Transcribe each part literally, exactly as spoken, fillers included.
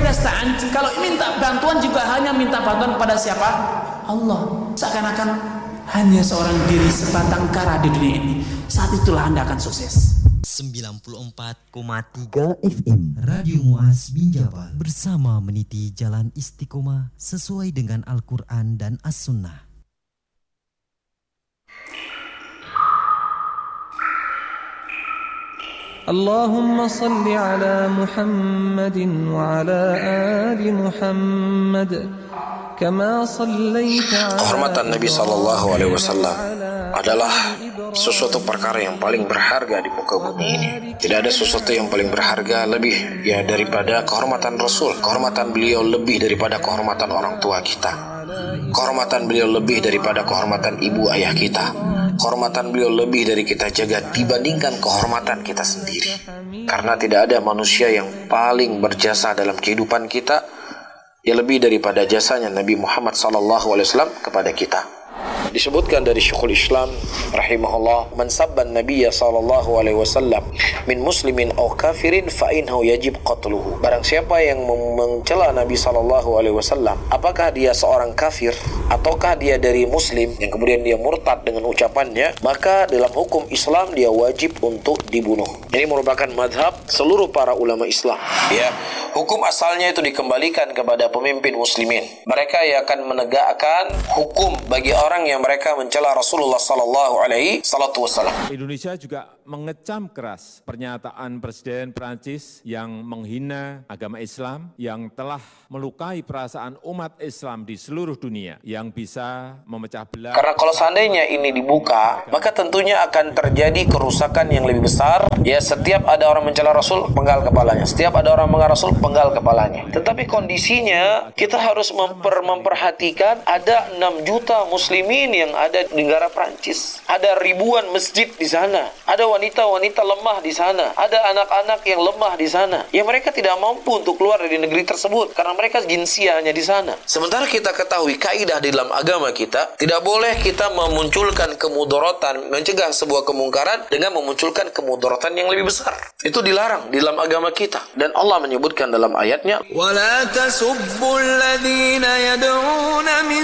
yasta'an, kalau minta bantuan juga hanya minta bantuan kepada siapa? Allah. Seakan-akan hanya seorang diri sebatang kara di dunia ini. Saat itulah Anda akan sukses. sembilan puluh empat koma tiga F M Radio Muaz bin Jabal bersama meniti jalan istiqomah sesuai dengan Al-Quran dan As-Sunnah. Allahumma salli ala Muhammadin wa ala ali Muhammad kama sallaita ala. Kehormatan Nabi sallallahu alaihi wasallam adalah sesuatu perkara yang paling berharga di muka bumi ini. Tidak ada sesuatu yang paling berharga lebih ya daripada kehormatan Rasul. Kehormatan beliau lebih daripada kehormatan orang tua kita. Kehormatan beliau lebih daripada kehormatan ibu ayah kita. Kehormatan beliau lebih dari kita jagat dibandingkan kehormatan kita sendiri. Karena tidak ada manusia yang paling berjasa dalam kehidupan kita ya lebih daripada jasanya Nabi Muhammad sallallahu alaihi wasallam kepada kita. Disebutkan dari Syekhul Islam rahimahullah, man sabban nabiyya sallallahu alaihi wasallam min muslimin aw kafirin fa innahu yajib qatluhu. Barang siapa yang mencela Nabi sallallahu alaihi wasallam, apakah dia seorang kafir ataukah dia dari muslim yang kemudian dia murtad dengan ucapannya, maka dalam hukum Islam dia wajib untuk dibunuh. Ini merupakan madhab seluruh para ulama Islam. Ya, hukum asalnya itu dikembalikan kepada pemimpin muslimin. Mereka yang akan menegakkan hukum bagi orang yang mereka mencela Rasulullah sallallahu alaihi wasallam. Indonesia juga mengecam keras pernyataan Presiden Prancis yang menghina agama Islam, yang telah melukai perasaan umat Islam di seluruh dunia, yang bisa memecah belah. Karena kalau seandainya ini dibuka, maka tentunya akan terjadi kerusakan yang lebih besar. Ya, setiap ada orang mencela Rasul, penggal kepalanya. Setiap ada orang menghina Rasul, penggal kepalanya. Tetapi kondisinya kita harus memper, memperhatikan ada enam juta muslimin yang ada di negara Prancis. Ada ribuan masjid di sana. Ada wanita-wanita lemah di sana. Ada anak-anak yang lemah di sana. Ya, mereka tidak mampu untuk keluar dari negeri tersebut karena mereka jinsiahnya di sana. Sementara kita ketahui kaidah di dalam agama kita, tidak boleh kita memunculkan kemudaratan, mencegah sebuah kemungkaran dengan memunculkan kemudaratan yang lebih besar. Itu dilarang di dalam agama kita. Dan Allah menyebutkan dalam ayatnya, وَلَا تَسُبُّوا الَّذِينَ يَدْعُونَ مِن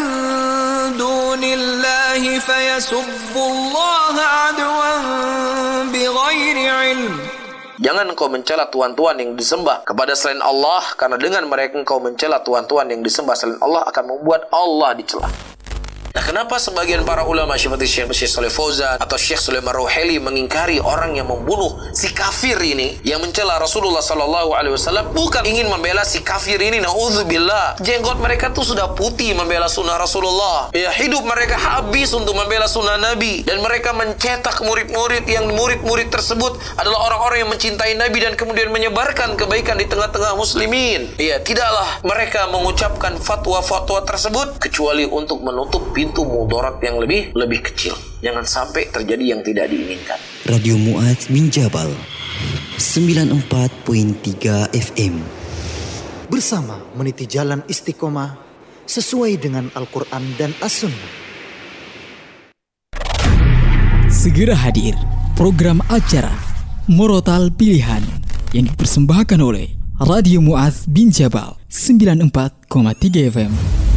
دُونِ اللَّهِ فَيَسُبُّوا اللَّهَ عَدْوًا بِغَيْرِ عِلْمٍ. Jangan engkau mencela tuan-tuan yang disembah kepada selain Allah, karena dengan mereka engkau mencela tuan-tuan yang disembah selain Allah akan membuat Allah dicela. Nah, kenapa sebagian para ulama seperti Syekh Shalih Fauzan atau Syekh Sulaiman Ruhaili mengingkari orang yang membunuh si kafir ini yang mencela Rasulullah sallallahu alaihi wasallam, bukan ingin membela si kafir ini, naudzubillah. Jenggot mereka tuh sudah putih membela sunnah Rasulullah. Ya, hidup mereka habis untuk membela sunnah Nabi, dan mereka mencetak murid-murid yang murid-murid tersebut adalah orang-orang yang mencintai Nabi dan kemudian menyebarkan kebaikan di tengah-tengah muslimin. Ya, tidaklah mereka mengucapkan fatwa-fatwa tersebut kecuali untuk menutup pintu mudarat yang lebih lebih kecil. Jangan sampai terjadi yang tidak diinginkan. Radio Muaz bin Jabal sembilan puluh empat koma tiga F M bersama meniti jalan istiqomah sesuai dengan Al-Quran dan As-Sunnah. Segera hadir program acara Murotal Pilihan yang dipersembahkan oleh Radio Muaz bin Jabal sembilan puluh empat koma tiga F M.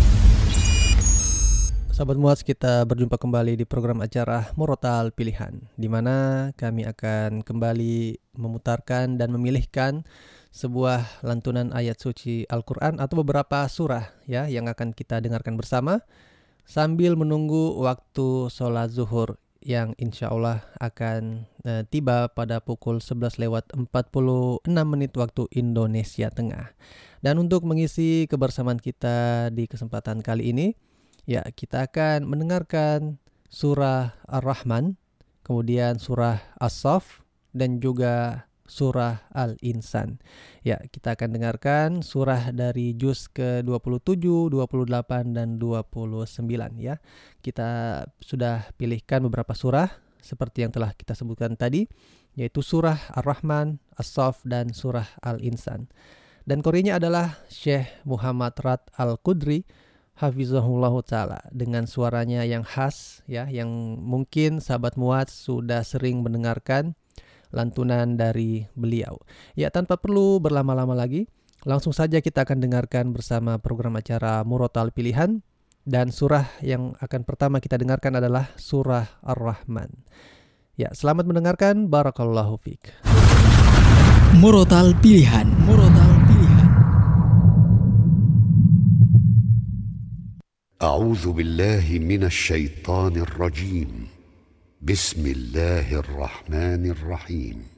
Sahabat Muaz, kita berjumpa kembali di program acara Murotal Pilihan, di mana kami akan kembali memutarkan dan memilihkan sebuah lantunan ayat suci Al-Quran atau beberapa surah ya yang akan kita dengarkan bersama sambil menunggu waktu sholat zuhur yang insya Allah akan uh, tiba pada pukul sebelas lewat empat puluh enam menit waktu Indonesia Tengah. Dan untuk mengisi kebersamaan kita di kesempatan kali ini, ya, kita akan mendengarkan surah Ar-Rahman, kemudian surah As-Saff, dan juga surah Al-Insan. Ya, kita akan dengarkan surah dari juz ke dua puluh tujuh, dua puluh delapan, dan dua puluh sembilan. Ya, kita sudah pilihkan beberapa surah seperti yang telah kita sebutkan tadi, yaitu surah Ar-Rahman, As-Saff, dan surah Al-Insan. Dan koreanya adalah Syekh Muhammad Rad Al-Qudri hafizahullah ta'ala, dengan suaranya yang khas ya, yang mungkin sahabat Muaz sudah sering mendengarkan lantunan dari beliau. Ya, tanpa perlu berlama-lama lagi, Langsung saja kita akan dengarkan bersama program acara Murotal Pilihan. Dan surah yang akan pertama kita dengarkan adalah surah Ar-Rahman. Ya, selamat mendengarkan. Barakallahu fiik. Murotal Pilihan. Murotal Pilihan. A'udzu billahi minasy syaithanir rajim. Bismillahirrahmanirrahim.